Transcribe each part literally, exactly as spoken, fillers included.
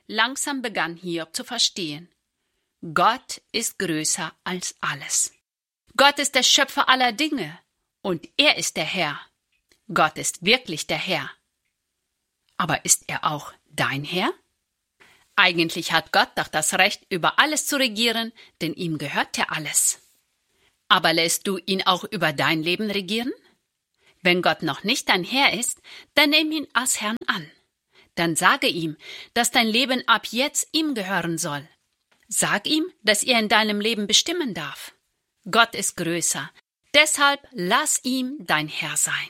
Langsam begann Hiob zu verstehen. Gott ist größer als alles. Gott ist der Schöpfer aller Dinge und er ist der Herr. Gott ist wirklich der Herr. Aber ist er auch dein Herr? Eigentlich hat Gott doch das Recht, über alles zu regieren, denn ihm gehört ja alles. Aber lässt du ihn auch über dein Leben regieren? Wenn Gott noch nicht dein Herr ist, dann nimm ihn als Herrn an. Dann sage ihm, dass dein Leben ab jetzt ihm gehören soll. Sag ihm, dass er in deinem Leben bestimmen darf. Gott ist größer, deshalb lass ihm dein Herr sein.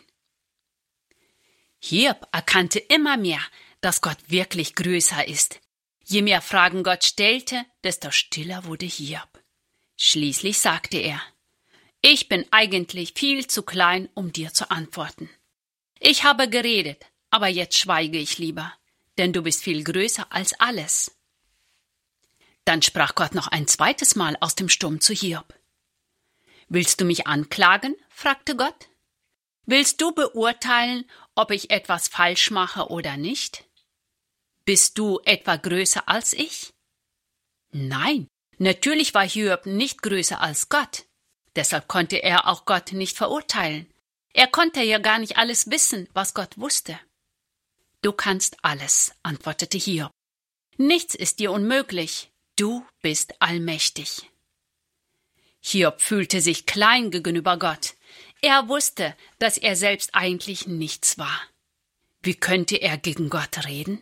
Hiob erkannte immer mehr, dass Gott wirklich größer ist. Je mehr Fragen Gott stellte, desto stiller wurde Hiob. Schließlich sagte er: Ich bin eigentlich viel zu klein, um dir zu antworten. Ich habe geredet, aber jetzt schweige ich lieber, denn du bist viel größer als alles. Dann sprach Gott noch ein zweites Mal aus dem Sturm zu Hiob. Willst du mich anklagen? Fragte Gott. Willst du beurteilen, ob ich etwas falsch mache oder nicht? Bist du etwa größer als ich? Nein, natürlich war Hiob nicht größer als Gott. Deshalb konnte er auch Gott nicht verurteilen. Er konnte ja gar nicht alles wissen, was Gott wusste. Du kannst alles, antwortete Hiob. Nichts ist dir unmöglich. Du bist allmächtig. Hiob fühlte sich klein gegenüber Gott. Er wusste, dass er selbst eigentlich nichts war. Wie könnte er gegen Gott reden?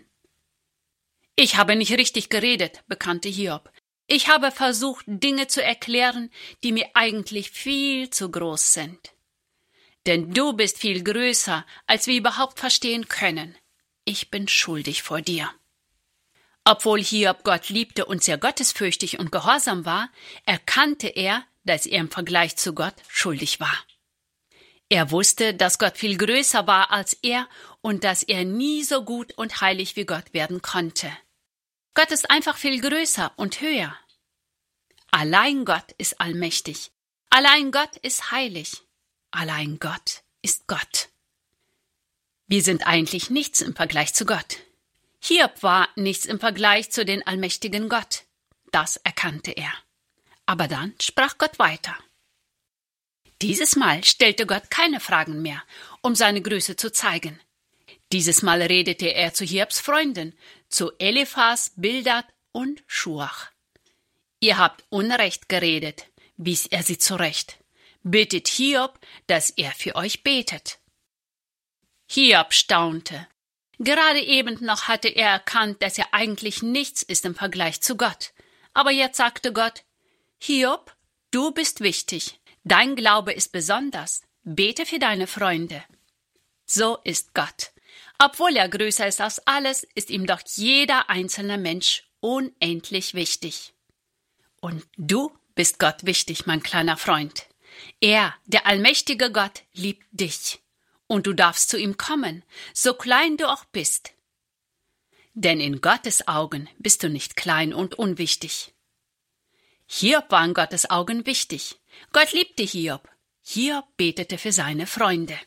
Ich habe nicht richtig geredet, bekannte Hiob. Ich habe versucht, Dinge zu erklären, die mir eigentlich viel zu groß sind. Denn du bist viel größer, als wir überhaupt verstehen können. Ich bin schuldig vor dir. Obwohl Hiob Gott liebte und sehr gottesfürchtig und gehorsam war, erkannte er, dass er im Vergleich zu Gott schuldig war. Er wusste, dass Gott viel größer war als er und dass er nie so gut und heilig wie Gott werden konnte. Gott ist einfach viel größer und höher. Allein Gott ist allmächtig. Allein Gott ist heilig. Allein Gott ist Gott. Wir sind eigentlich nichts im Vergleich zu Gott. Hiob war nichts im Vergleich zu den allmächtigen Gott. Das erkannte er. Aber dann sprach Gott weiter. Dieses Mal stellte Gott keine Fragen mehr, um seine Größe zu zeigen. Dieses Mal redete er zu Hiobs Freunden, zu Eliphas, Bildad und Schuach. Ihr habt Unrecht geredet, wies er sie zurecht. Bittet Hiob, dass er für euch betet. Hiob staunte. Gerade eben noch hatte er erkannt, dass er eigentlich nichts ist im Vergleich zu Gott. Aber jetzt sagte Gott: Hiob, du bist wichtig. Dein Glaube ist besonders. Bete für deine Freunde. So ist Gott. Obwohl er größer ist als alles, ist ihm doch jeder einzelne Mensch unendlich wichtig. Und du bist Gott wichtig, mein kleiner Freund. Er, der allmächtige Gott, liebt dich. Und du darfst zu ihm kommen, so klein du auch bist. Denn in Gottes Augen bist du nicht klein und unwichtig. Hiob war in Gottes Augen wichtig. Gott liebte Hiob. Hiob betete für seine Freunde.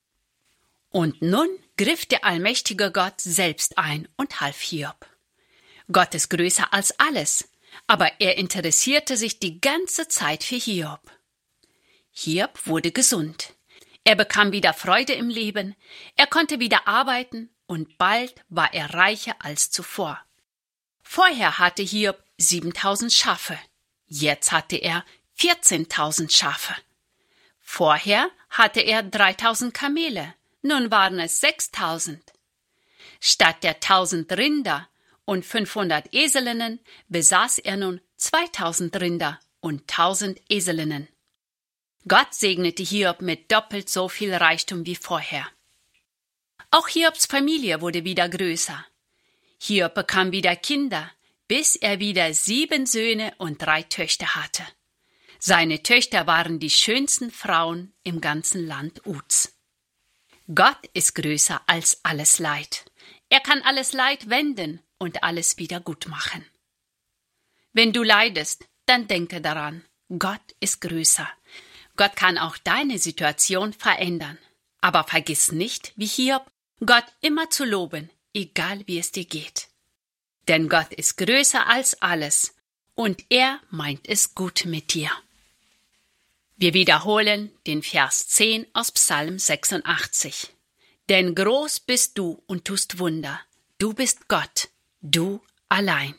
Und nun griff der allmächtige Gott selbst ein und half Hiob. Gott ist größer als alles, aber er interessierte sich die ganze Zeit für Hiob. Hiob wurde gesund. Er bekam wieder Freude im Leben, er konnte wieder arbeiten und bald war er reicher als zuvor. Vorher hatte Hiob siebentausend Schafe, jetzt hatte er vierzehntausend Schafe. Vorher hatte er dreitausend Kamele, nun waren es sechstausend. Statt der tausend Rinder und fünfhundert Eselinnen besaß er nun zweitausend Rinder und tausend Eselinnen. Gott segnete Hiob mit doppelt so viel Reichtum wie vorher. Auch Hiobs Familie wurde wieder größer. Hiob bekam wieder Kinder, bis er wieder sieben Söhne und drei Töchter hatte. Seine Töchter waren die schönsten Frauen im ganzen Land Uz. Gott ist größer als alles Leid. Er kann alles Leid wenden und alles wieder gut machen. Wenn du leidest, dann denke daran, Gott ist größer. Gott kann auch deine Situation verändern. Aber vergiss nicht, wie Hiob, Gott immer zu loben, egal wie es dir geht. Denn Gott ist größer als alles und er meint es gut mit dir. Wir wiederholen den Vers zehn aus Psalm sechsundachtzig. Denn groß bist du und tust Wunder. Du bist Gott, du allein.